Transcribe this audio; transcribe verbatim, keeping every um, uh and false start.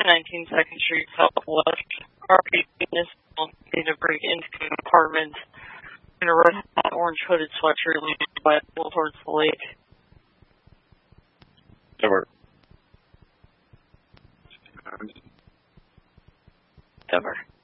nineteen Second Street Southwest. R P municipal need to break into an apartment in a red hot orange hooded sweatshirt leading by towards the lake. Denver. Denver.